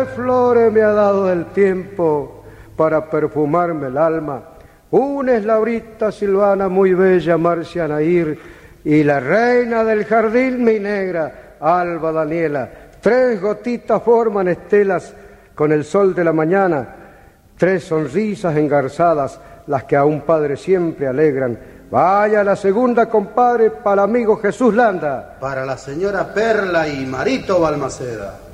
Tres flores me ha dado el tiempo para perfumarme el alma. Una es Laurita Silvana, muy bella, Marcia Nair, y la reina del jardín, mi negra, Alba Daniela. Tres gotitas forman estelas con el sol de la mañana, tres sonrisas engarzadas, las que a un padre siempre alegran. Vaya la segunda, compadre, para el amigo Jesús Landa. Para la señora Perla y Marito Balmaceda.